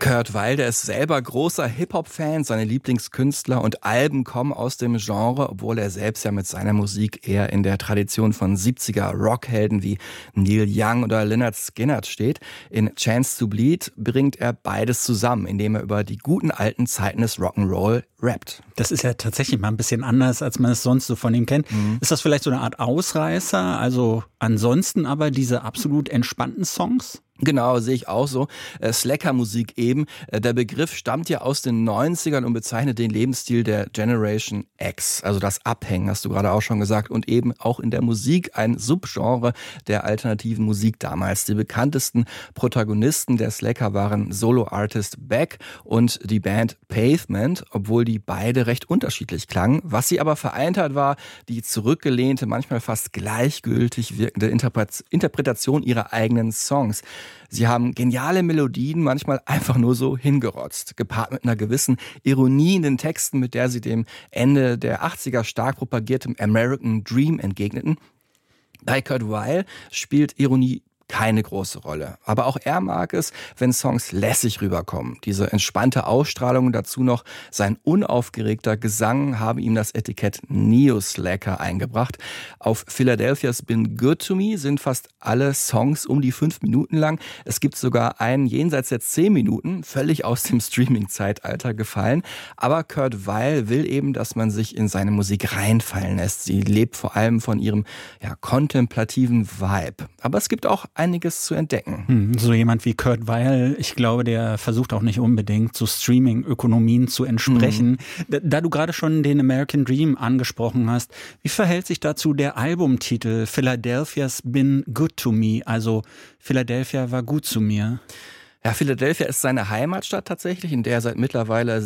Kurt Weill, der ist selber großer Hip-Hop-Fan, seine Lieblingskünstler und Alben kommen aus dem Genre, obwohl er selbst ja mit seiner Musik eher in der Tradition von 70er Rockhelden wie Neil Young oder Lynyrd Skynyrd steht. In Chance to Bleed bringt er beides zusammen, indem er über die guten alten Zeiten des Rock'n'Roll rappt. Das ist ja tatsächlich mal ein bisschen anders, als man es sonst so von ihm kennt. Ist das vielleicht so eine Art Ausreißer? Also ansonsten aber diese absolut entspannten Songs? Genau, sehe ich auch so. Slacker-Musik eben. Der Begriff stammt ja aus den 90ern und bezeichnet den Lebensstil der Generation X. Also das Abhängen, hast du gerade auch schon gesagt. Und eben auch in der Musik ein Subgenre der alternativen Musik damals. Die bekanntesten Protagonisten der Slacker waren Solo-Artist Beck und die Band Pavement, obwohl die beide recht unterschiedlich klangen. Was sie aber vereint hat, war die zurückgelehnte, manchmal fast gleichgültig wirkende Interpretation ihrer eigenen Songs. Sie haben geniale Melodien, manchmal einfach nur so hingerotzt, gepaart mit einer gewissen Ironie in den Texten, mit der sie dem Ende der 80er stark propagiertem American Dream entgegneten. Bei Kurt Weill spielt Ironie keine große Rolle. Aber auch er mag es, wenn Songs lässig rüberkommen. Diese entspannte Ausstrahlung und dazu noch sein unaufgeregter Gesang haben ihm das Etikett Neo-Slacker eingebracht. Auf Philadelphia's Been Good to Me sind fast alle Songs um die 5 Minuten lang. Es gibt sogar einen jenseits der 10 Minuten, völlig aus dem Streaming-Zeitalter gefallen. Aber Kurt Weill will eben, dass man sich in seine Musik reinfallen lässt. Sie lebt vor allem von ihrem kontemplativen Vibe. Aber es gibt auch einiges zu entdecken. So jemand wie Kurt Weill, ich glaube, der versucht auch nicht unbedingt so Streaming-Ökonomien zu entsprechen. Da du gerade schon den American Dream angesprochen hast, wie verhält sich dazu der Albumtitel Philadelphia's Been Good to Me? Also Philadelphia war gut zu mir. Ja, Philadelphia ist seine Heimatstadt tatsächlich, in der er seit mittlerweile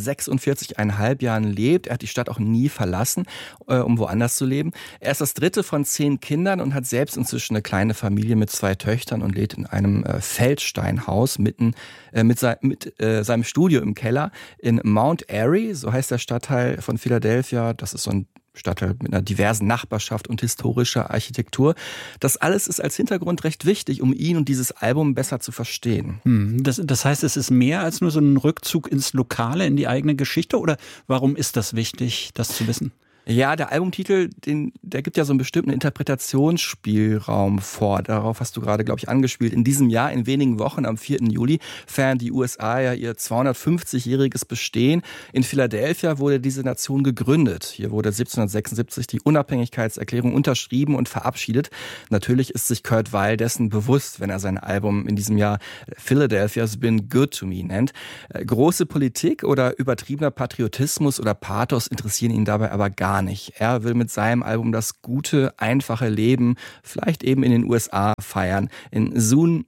46,5 Jahren lebt. Er hat die Stadt auch nie verlassen, um woanders zu leben. Er ist das dritte von 10 Kindern und hat selbst inzwischen eine kleine Familie mit 2 Töchtern und lebt in einem Feldsteinhaus mitten mit seinem Studio im Keller in Mount Airy, so heißt der Stadtteil von Philadelphia. Das ist so ein Stadtteil mit einer diversen Nachbarschaft und historischer Architektur. Das alles ist als Hintergrund recht wichtig, um ihn und dieses Album besser zu verstehen. Das heißt, es ist mehr als nur so ein Rückzug ins Lokale, in die eigene Geschichte? Oder warum ist das wichtig, das zu wissen? Ja, der Albumtitel, der gibt ja so einen bestimmten Interpretationsspielraum vor. Darauf hast du gerade, glaube ich, angespielt. In diesem Jahr, in wenigen Wochen, am 4. Juli, feiern die USA ja ihr 250-jähriges Bestehen. In Philadelphia wurde diese Nation gegründet. Hier wurde 1776 die Unabhängigkeitserklärung unterschrieben und verabschiedet. Natürlich ist sich Kurt Weill dessen bewusst, wenn er sein Album in diesem Jahr Philadelphia's Been Good to Me nennt. Große Politik oder übertriebener Patriotismus oder Pathos interessieren ihn dabei aber gar nicht. Er will mit seinem Album das gute, einfache Leben vielleicht eben in den USA feiern. In Zoom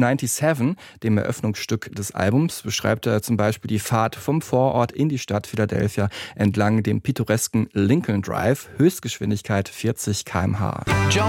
97, dem Eröffnungsstück des Albums, beschreibt er zum Beispiel die Fahrt vom Vorort in die Stadt Philadelphia entlang dem pittoresken Lincoln Drive, Höchstgeschwindigkeit 40 km/h.